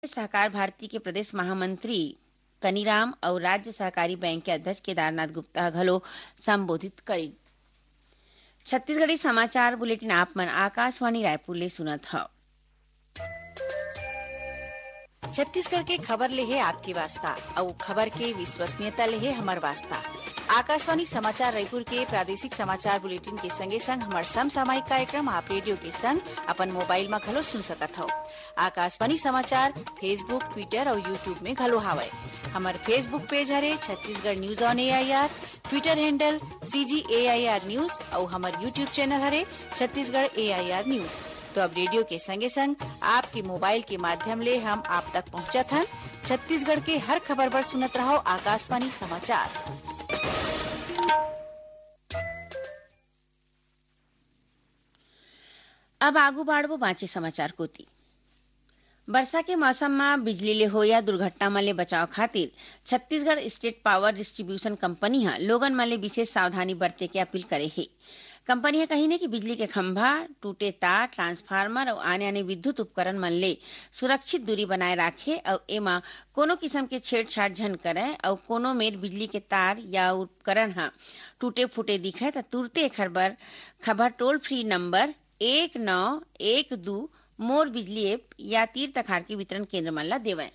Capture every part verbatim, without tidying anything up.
सहकार भारती के प्रदेश महामंत्री कनीराम और राज्य सहकारी बैंक के अध्यक्ष केदारनाथ गुप्ता घलो संबोधित करी। छत्तीसगढ़ी समाचार बुलेटिन आप मन आकाशवाणी रायपुर ले सुनत हव। छत्तीसगढ़ के खबर ले है आपकी वास्ता और खबर के विश्वसनीयता ले है हमार वास्ता। आकाशवाणी समाचार रायपुर के प्रादेशिक समाचार बुलेटिन के संगे संग हमार समसामयिक कार्यक्रम आप रेडियो के संग अपन मोबाइल में घलो सुन सकत हो। आकाशवाणी समाचार फेसबुक, ट्विटर और यूट्यूब में घलो हावय। हमार फेसबुक पेज हरे Chhattisgarh news on AIR, Twitter handle CG AIR news और हमार यूट्यूब चैनल हरे छत्तीसगढ़ एआईआर न्यूज। तो अब रेडियो के संगे संग आपके मोबाइल के माध्यम ले हम आप तक पहुंचत हन। छत्तीसगढ़ के हर खबर पर सुनत रहो आकाशवाणी समाचार। अब आगू बाढ़बो बाँचे समाचार कोती। वर्षा के मौसम में बिजली ले हो या दुर्घटना में ले बचाव खातिर Chhattisgarh estate power distribution company हा लोगन मन ले विशेष सावधानी बरते के अपील करे है। कंपनी कही ने कि बिजली के खंभा, टूटे तार, ट्रांसफार्मर और आने आने विद्युत उपकरण मन ले सुरक्षित दूरी बनाए राखे और एमा कोनो किस्म के छेड़छाड़ झन करे और कोनो मेर बिजली के तार या उपकरण हा टूटे फूटे दिखे तो तुरते खबर खबर टोल फ्री नंबर एक नौ एक दो मोर बिजली ऐप या तीर तखार के वितरण केंद्र मन ला देवय।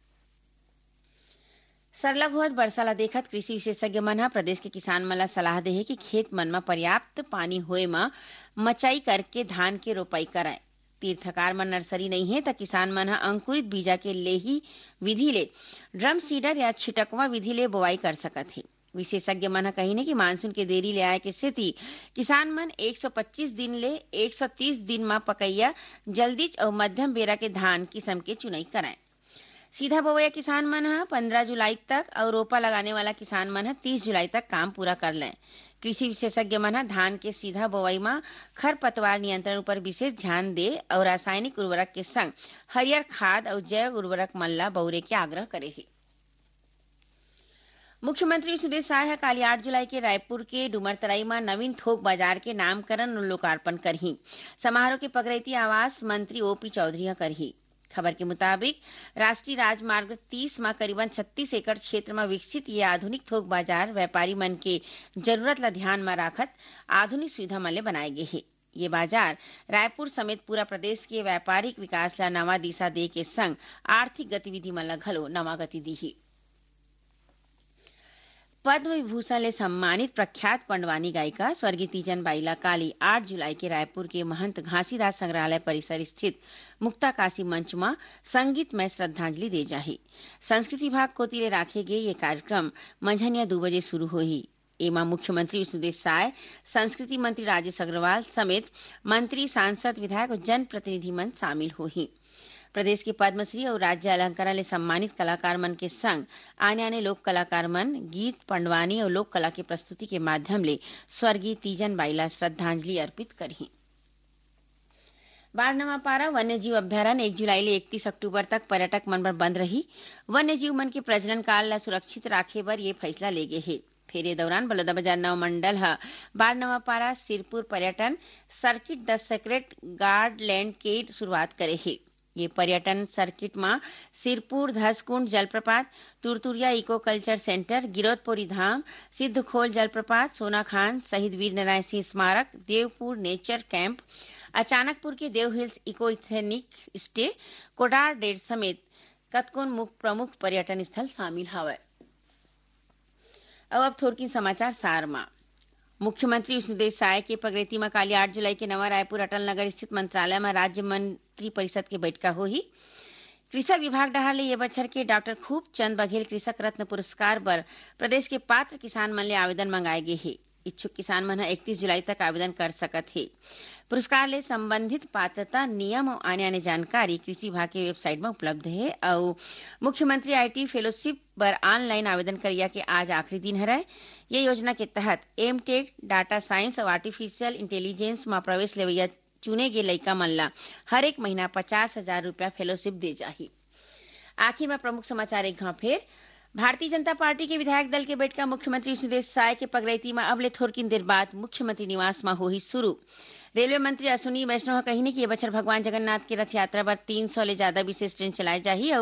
सरलग होत बरसा ला देखत कृषि विशेषज्ञ मन ह प्रदेश के किसान मन ला सलाह दे है कि खेत मन में पर्याप्त पानी होए में मचाई करके धान के रोपाई कराए। तीर्थकार में नर्सरी नहीं है तो किसान मन ह अंकुरित बीजा के लेही विधि ले ड्रम सीडर या छिटकवा विधि ले बोवाई कर सकत है। विशेषज्ञ मन कही ने कि मानसून के देरी ले आए के स्थिति किसान मन एक सौ पच्चीस दिन ले एक सौ तीस दिन में पकैया जल्दीच और मध्यम बेरा के धान किस्म के चुनाई कराए। सीधा बोवैया किसान मन ह पंद्रह जुलाई तक और रोपा लगाने वाला किसान मन ह तीस जुलाई तक काम पूरा कर लें। कृषि विशेषज्ञ मन ह धान के सीधा बोवाई में खरपतवार नियंत्रण पर विशेष ध्यान दे और रासायनिक उर्वरक के संग हरियर खाद और जैव उर्वरक मन ला बउरे के आग्रह करे है। मुख्यमंत्री सुदेश साय काली आठ जुलाई के रायपुर के डुमरतराई में नवीन थोक बाजार के नामकरण और लोकार्पण करही। समारोह के पगरैती आवास मंत्री ओपी चौधरी करही। खबर के मुताबिक राष्ट्रीय राजमार्ग तीस में करीबन छत्तीस एकड़ क्षेत्र में विकसित ये आधुनिक थोक बाजार व्यापारी मन के जरूरत ला ध्यान में राखत आधुनिक सुविधा मन ले बनाए गए है। ये बाजार रायपुर समेत पूरा प्रदेश के व्यापारिक विकास ला नवा दिशा दे के संग आर्थिक गतिविधि मन ला घलो नवा गति दी। पद्म विभूषण ले सम्मानित प्रख्यात पंडवानी गायिका स्वर्गीय तीजन बाईला काली आठ जुलाई के रायपुर के महंत घासीदास संग्रहालय परिसर स्थित मुक्ताकाशी मंच में संगीत में श्रद्धांजलि दे जाही। संस्कृति विभाग कोती ले राखे गए ये कार्यक्रम मंझनिया दो बजे शुरू होही। एमा मुख्यमंत्री विष्णुदेव साय, संस्कृति मंत्री राजेश अग्रवाल समेत मंत्री, सांसद, विधायक और जनप्रतिनिधि मन शामिल होही। प्रदेश के पद्मश्री और राज्य अलंकरण ले सम्मानित कलाकार मन के संग आने आने लोक कलाकार मन गीत, पंडवानी और लोक कला के प्रस्तुति के माध्यम ले स्वर्गीय तीजन बाईला श्रद्धांजलि अर्पित करही। बाढ़नवापारा वन्य जीव अभ्यारण्य एक जुलाई ले इकतीस अक्टूबर तक पर्यटक मन बर बंद रही। वन्य जीव मन के प्रजनन काल ला सुरक्षित राखे बर ये फैसला ले गे है। फेरे दौरान बलौदाबाजार नव मंडल ह बाढ़नवापारा सिरपुर पर्यटन सर्किट द सेक्रेट गार्डलैंड के शुरुआत करे है। ये पर्यटन सर्किट में सिरपुर धसकुंड जलप्रपात, Turturiya eco culture centre, Giraudpuri धाम, सिद्धखोल जलप्रपात, सोनाखान शहीद वीर नारायण सिंह स्मारक, देवपुर नेचर कैंप, अचानकपुर के देव hills eco ethnic stay, Kodar dead समेत कतकोन प्रमुख पर्यटन स्थल शामिल हवे। अब थोड़की समाचार सार में मुख्यमंत्री विष्णुदेव साय के पगरेती में काली आठ जुलाई के नवा रायपुर अटल नगर स्थित मंत्रालय में राज्य मंत्री परिषद के बैठका होही। कृषक विभाग डहार ले ये बछर के डॉक्टर खूब चंद बघेल कृषक रत्न पुरस्कार पर प्रदेश के पात्र किसान मन ले आवेदन मंगाए गए है। इच्छुक किसान मन इकतीस जुलाई तक आवेदन कर सकत है। पुरस्कार ले संबंधित पात्रता, नियम और आने आने जानकारी कृषि विभाग के वेबसाइट में उपलब्ध है और मुख्यमंत्री आईटी फेलोशिप पर ऑनलाइन आवेदन करिया के आज आखिरी दिन है। ये योजना के तहत एम टेक, डाटा साइंस और आर्टिफिशियल इंटेलिजेंस में प्रवेश लेवैया चुने गए लइका मन ला हर एक महीना पचास हजार रूपया फेलोशिप दे जाही। आखिर में प्रमुख समाचार एक घाव फेर भारतीय जनता पार्टी के विधायक दल के बैठका मुख्यमंत्री विष्णुदेव साय के पगरैती में अब ले थोड़किन देर बाद मुख्यमंत्री निवास में होही शुरू। रेलवे मंत्री अश्विनी वैष्णव कही ने कि ये बछर भगवान जगन्नाथ की रथ यात्रा पर तीन सौ ले ज्यादा विशेष ट्रेन चलाए जाही।